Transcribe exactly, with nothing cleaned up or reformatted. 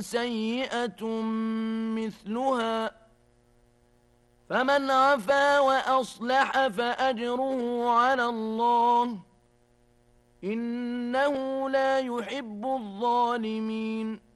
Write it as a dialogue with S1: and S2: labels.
S1: سيئة مثلها، فمن عفا وأصلح فأجره على الله، إنه لا يحب الظالمين.